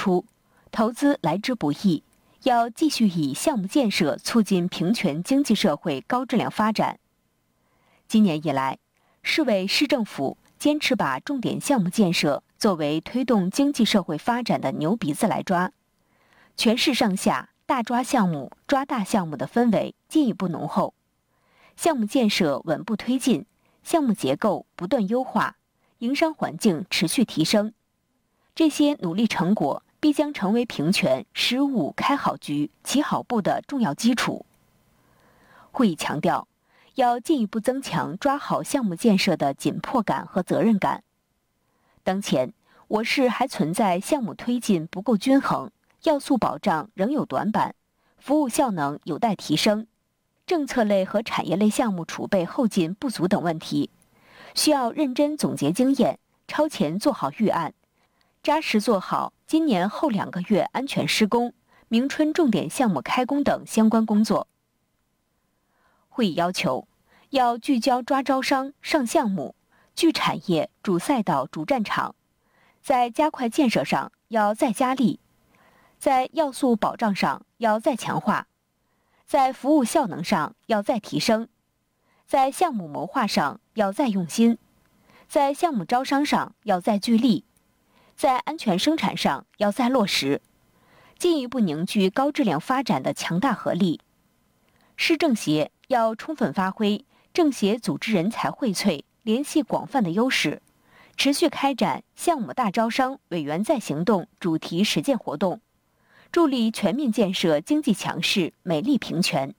出，投资来之不易，要继续以项目建设促进平权经济社会高质量发展。今年以来，市委市政府坚持把重点项目建设作为推动经济社会发展的牛鼻子来抓，全市上下大抓项目、抓大项目的氛围进一步浓厚，项目建设稳步推进，项目结构不断优化，营商环境持续提升。这些努力成果必将成为平权十五开好局、起好步的重要基础。会议强调，要进一步增强抓好项目建设的紧迫感和责任感。当前，我市还存在项目推进不够均衡、要素保障仍有短板、服务效能有待提升、政策类和产业类项目储备后劲不足等问题，需要认真总结经验，超前做好预案，扎实做好今年后2个月安全施工、明春重点项目开工等相关工作。会议要求，要聚焦抓招商、上项目，聚产业、主赛道、主战场，在加快建设上要再加力，在要素保障上要再强化，在服务效能上要再提升，在项目谋划上要再用心，在项目招商上要再聚力，在安全生产上要再落实，进一步凝聚高质量发展的强大合力。市政协要充分发挥政协组织人才荟萃、联系广泛的优势，持续开展项目大招商、委员在行动主题实践活动，助力全面建设经济强势、美丽平权。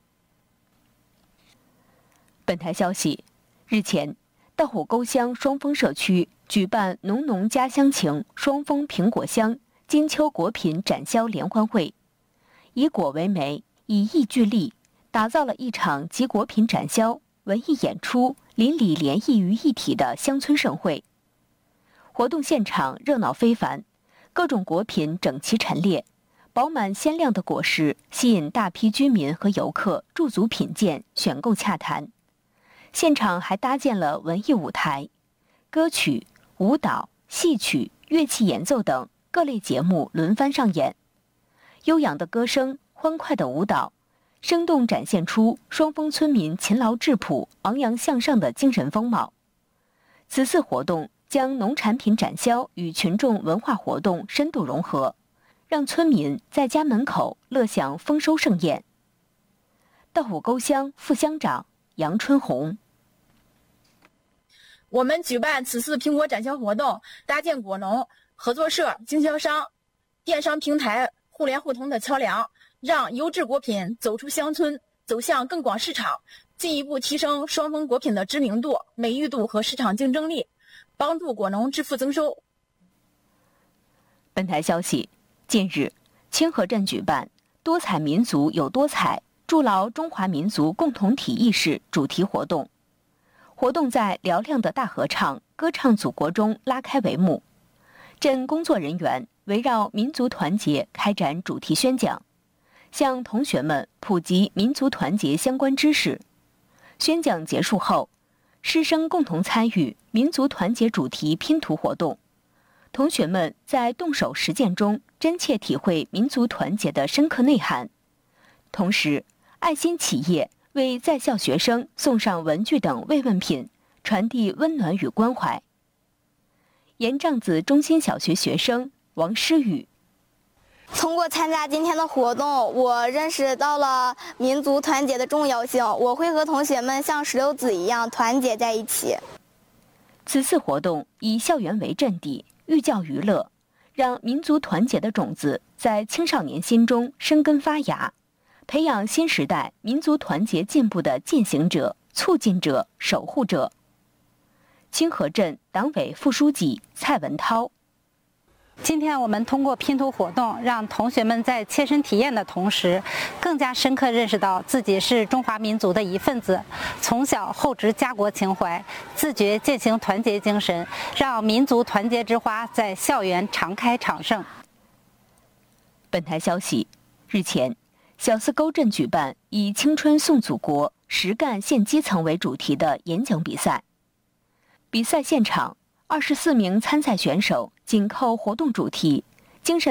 本台消息，日前，道虎沟乡双峰社区举办“浓浓家乡情”双峰苹果乡金秋果品展销联欢会，以果为媒，以艺聚力，打造了一场集果品展销、文艺演出、邻里联谊于一体的乡村盛会。活动现场热闹非凡，各种果品整齐陈列，饱满鲜亮的果实吸引大批居民和游客驻足品鉴、选购洽谈。现场还搭建了文艺舞台，歌曲、舞蹈、戏曲、乐器演奏等各类节目轮番上演，悠扬的歌声、欢快的舞蹈，生动展现出双峰村民勤劳质朴、昂扬向上的精神风貌。此次活动将农产品展销与群众文化活动深度融合，让村民在家门口乐享丰收盛宴。道虎沟乡副乡长杨春红， 我们举办此次苹果展销活动，搭建果农、合作社、经销商、电商平台互联互通的桥梁，让优质果品走出乡村，走向更广市场，进一步提升双峰果品的知名度、美誉度和市场竞争力，帮助果农致富增收。 本台消息，近日，清河镇举办“多彩民族有多彩，筑牢中华民族共同体意识”主题活动。活动在嘹亮的大合唱、歌唱祖国中拉开帷幕。镇工作人员围绕民族团结开展主题宣讲，向同学们普及民族团结相关知识。宣讲结束后，师生共同参与民族团结主题拼图活动，同学们在动手实践中真切体会民族团结的深刻内涵。同时，爱心企业为在校学生送上文具等慰问品，传递温暖与关怀。盐帐子中心小学学生王诗雨， 通过参加今天的活动，我认识到了民族团结的重要性，我会和同学们像石榴籽一样团结在一起。 此次活动以校园为阵地，寓教于乐，让民族团结的种子在青少年心中生根发芽，培养新时代民族团结进步的践行者、促进者、守护者。清河镇党委副书记蔡文涛， 今天我们通过拼图活动，让同学们在切身体验的同时，更加深刻认识到自己是中华民族的一份子，从小厚植家国情怀，自觉践行团结精神，让民族团结之花在校园常开常盛。 本台消息，日前，小泗沟镇举办以“青春送祖国，实干献基层”为主题的演讲比赛。比赛现场，24名参赛选手紧扣活动主题，精神